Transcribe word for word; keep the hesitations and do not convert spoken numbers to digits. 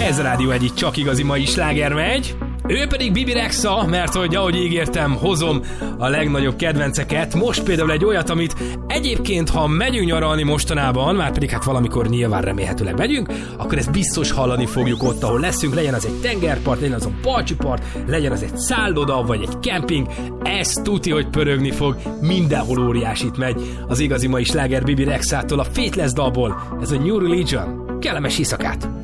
Ez a Rádió egyik csak igazi mai sláger megy. Ő pedig Bibi Rexha, mert hogy ahogy ígértem, hozom a legnagyobb kedvenceket. Most például egy olyat, amit egyébként, ha megyünk nyaralni mostanában, már pedig hát valamikor nyilván remélhetőleg megyünk, akkor ezt biztos hallani fogjuk ott, ahol leszünk, legyen az egy tengerpart, legyen az a Balcsi-part, legyen az egy szálloda, vagy egy kemping. Ez tuti, hogy pörögni fog, mindenhol óriásit megy az igazi mai sláger Bibi Rexától, a Faithless dalból. Ez a New Religion. Kellemes éjszakát!